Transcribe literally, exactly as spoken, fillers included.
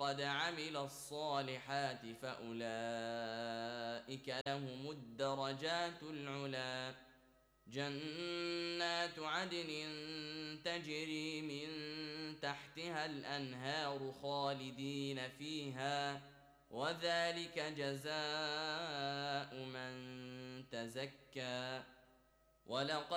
وقد عمل الصالحات فأولئك لهم الدرجات العلى. جنات عدن تجري من تحتها الأنهار خالدين فيها، وذلك جزاء من تزكى. ولقد